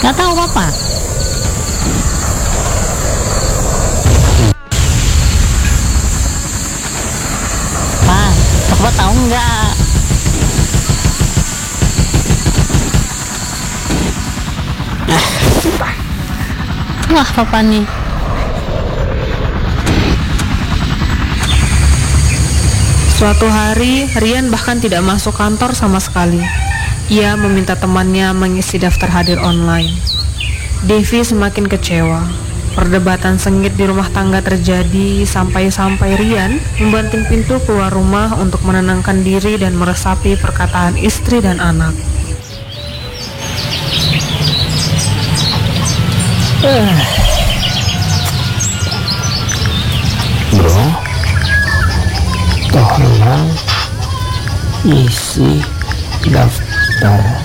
Nggak tahu Papa. Pak, Papa tahu nggak? Wah, Papa nih. Suatu hari, Rian bahkan tidak masuk kantor sama sekali. Ia meminta temannya mengisi daftar hadir online. Devi semakin kecewa. Perdebatan sengit di rumah tangga terjadi sampai-sampai Rian membanting pintu keluar rumah untuk menenangkan diri dan meresapi perkataan istri dan anak. Bro, tolong isi daftar